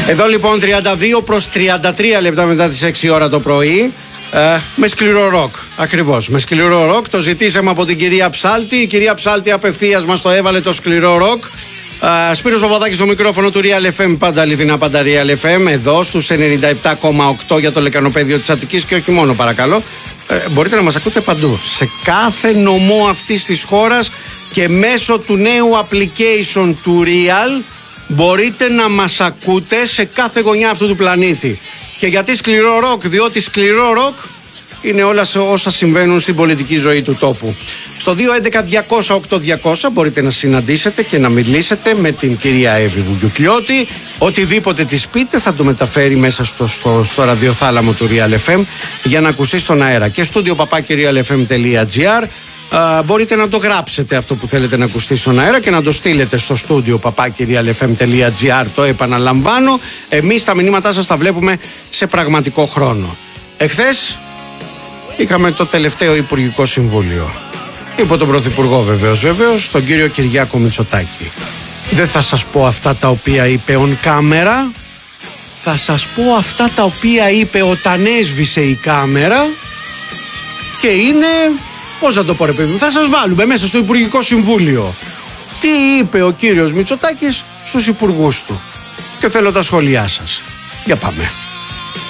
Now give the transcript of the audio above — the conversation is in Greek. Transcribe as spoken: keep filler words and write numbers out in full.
Εδώ λοιπόν τριάντα δύο προς τριάντα τρία λεπτά μετά τις έξι ώρα το πρωί. Ε, με σκληρό ροκ, ακριβώς, με σκληρό ροκ. Το ζητήσαμε από την κυρία Ψάλτη. Η κυρία Ψάλτη απευθείας μας το έβαλε το σκληρό ροκ. ε, Σπύρος Παπαδάκης στο μικρόφωνο του Real εφ εμ. Πάντα αληθινά, πάντα Real εφ εμ. Εδώ στους ενενήντα επτά κόμμα οκτώ για το λεκανοπέδιο της Αττικής και όχι μόνο, παρακαλώ. ε, Μπορείτε να μας ακούτε παντού, σε κάθε νομό αυτής της χώρας, και μέσω του νέου application του Real μπορείτε να μας ακούτε σε κάθε γωνιά αυτού του πλανήτη. Και γιατί σκληρό ροκ? Διότι σκληρό ροκ είναι όλα σε όσα συμβαίνουν στην πολιτική ζωή του τόπου. Στο δύο έντεκα διακόσια οκτώ διακόσια μπορείτε να συναντήσετε και να μιλήσετε με την κυρία Εύη Βουγιουκλιώτη. Οτιδήποτε της πείτε θα το μεταφέρει μέσα στο, στο, στο ραδιοθάλαμο του Real εφ εμ για να ακουστεί στον αέρα. Και στούντιο παπάκι real f m τελεία g r. Uh, μπορείτε να το γράψετε αυτό που θέλετε να ακουστεί στον αέρα και να το στείλετε στο στούντιο παπάκι real f m τελεία g r. Το επαναλαμβάνω, εμείς τα μηνύματά σας τα βλέπουμε σε πραγματικό χρόνο. Εχθές είχαμε το τελευταίο Υπουργικό Συμβούλιο υπό τον Πρωθυπουργό, βεβαίως, βεβαίως, τον κύριο Κυριάκο Μητσοτάκη. Δεν θα σας πω αυτά τα οποία είπε on κάμερα, θα σας πω αυτά τα οποία είπε όταν έσβησε η κάμερα, και είναι... Πώς να το πω, ρε παιδί μου, θα σας βάλουμε μέσα στο Υπουργικό Συμβούλιο τι είπε ο κύριος Μητσοτάκης στους υπουργούς του. Και θέλω τα σχόλιά σας. Για πάμε.